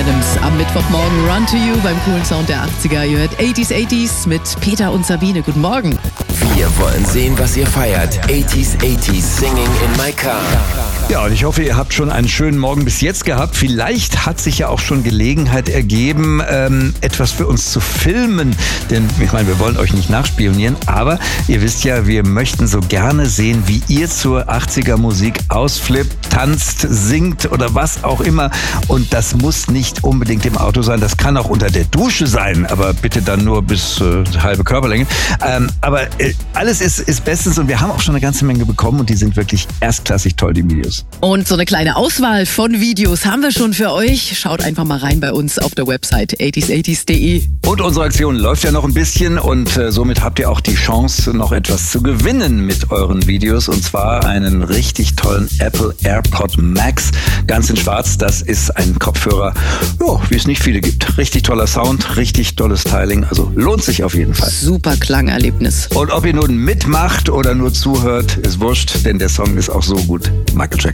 Adams am Mittwochmorgen. Run to You beim coolen Sound der 80er. Ihr hört 80s mit Peter und Sabine. Guten Morgen. Wir wollen sehen, was ihr feiert. 80s Singing in my car. Ja, und ich hoffe, ihr habt schon einen schönen Morgen bis jetzt gehabt. Vielleicht hat sich ja auch schon Gelegenheit ergeben, etwas für uns zu filmen. Denn ich meine, wir wollen euch nicht nachspionieren, aber ihr wisst ja, wir möchten so gerne sehen, wie ihr zur 80er Musik ausflippt, tanzt, singt oder was auch immer. Und das muss nicht unbedingt im Auto sein, das kann auch unter der Dusche sein, aber bitte dann nur bis halbe Körperlänge. Aber alles ist bestens und wir haben auch schon eine ganze Menge bekommen und die sind wirklich erstklassig toll, die Videos. Und so eine kleine Auswahl von Videos haben wir schon für euch. Schaut einfach mal rein bei uns auf der Website 80s80s.de. Und unsere Aktion läuft ja noch ein bisschen und somit habt ihr auch die Chance, noch etwas zu gewinnen mit euren Videos. Und zwar einen richtig tollen Apple AirPod Max, ganz in schwarz. Das ist ein Kopfhörer, wie es nicht viele gibt. Richtig toller Sound, richtig tolles Styling, also lohnt sich auf jeden Fall. Super Klangerlebnis. Und ob ihr nun mitmacht oder nur zuhört, ist wurscht, denn der Song ist auch so gut. Michael Jackson.